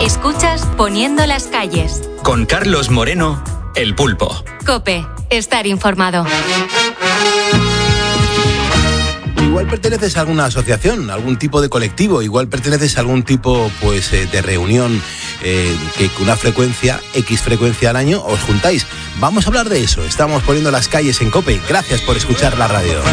Escuchas Poniendo las calles. Con Carlos Moreno, El Pulpo. COPE. Estar informado. Igual perteneces a alguna asociación, algún tipo de colectivo, igual perteneces a algún tipo de reunión que con una frecuencia, X frecuencia al año, os juntáis. Vamos a hablar de eso. Estamos poniendo las calles en COPE. Gracias por escuchar la radio.